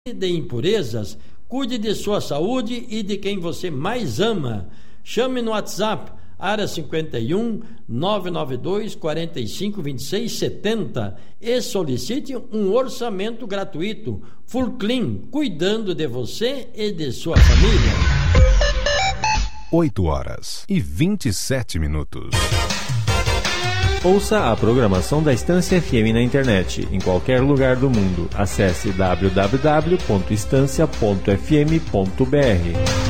de impurezas, cuide de sua saúde e de quem você mais ama. Chame no WhatsApp, área 51 992 45 26 70 e solicite um orçamento gratuito. Full Clean, cuidando de você e de sua família. 8h27. Ouça a programação da Estância FM na internet, em qualquer lugar do mundo. Acesse www.estancia.fm.br.